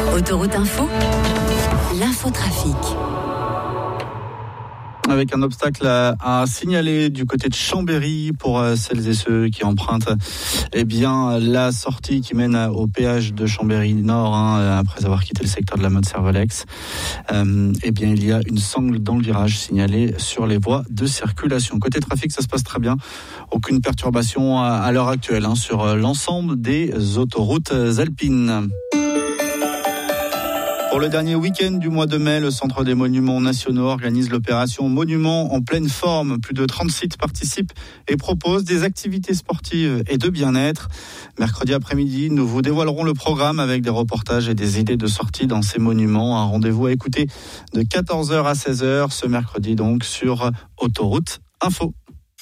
Autoroute Info, l'infotrafic. Avec un obstacle à signaler du côté de Chambéry pour celles et ceux qui empruntent la sortie qui mène au péage de Chambéry Nord après avoir quitté le secteur de la Motte-Servolex. Il y a une sangle dans le virage signalée sur les voies de circulation. Côté trafic, ça se passe très bien. Aucune perturbation à l'heure actuelle sur l'ensemble des autoroutes alpines. Pour le dernier week-end du mois de mai, le Centre des Monuments Nationaux organise l'opération Monuments en pleine forme. Plus de 30 sites participent et proposent des activités sportives et de bien-être. Mercredi après-midi, nous vous dévoilerons le programme avec des reportages et des idées de sortie dans ces monuments. Un rendez-vous à écouter de 14h à 16h ce mercredi donc sur Autoroute Info.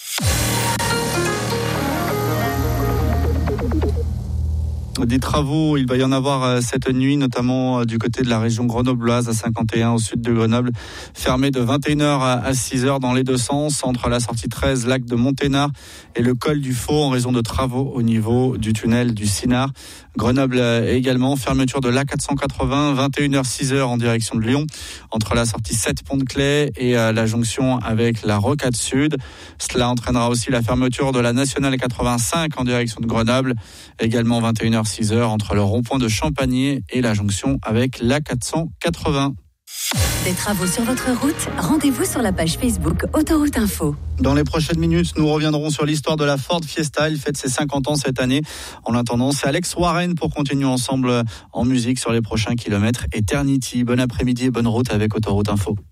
Des travaux, il va y en avoir cette nuit, notamment du côté de la région grenobloise à 51 au sud de Grenoble, fermé de 21h à 6h dans les deux sens, entre la sortie 13, lac de Monténard et le col du Faux en raison de travaux au niveau du tunnel du Sinard. Grenoble également, fermeture de l'A480, 21h 6h en direction de Lyon, entre la sortie 7 Pont-de-Clay et la jonction avec la Rocade Sud. Cela entraînera aussi la fermeture de la Nationale 85 en direction de Grenoble, également 21h 6h entre le rond-point de Champagné et la jonction avec l'A480. Des travaux sur votre route, rendez-vous sur la page Facebook Autoroute Info. Dans les prochaines minutes, nous reviendrons sur l'histoire de la Ford Fiesta. Elle fête ses 50 ans cette année. En attendant, c'est Alex Warren pour continuer ensemble en musique sur les prochains kilomètres. Eternity. Bon après-midi et bonne route avec Autoroute Info.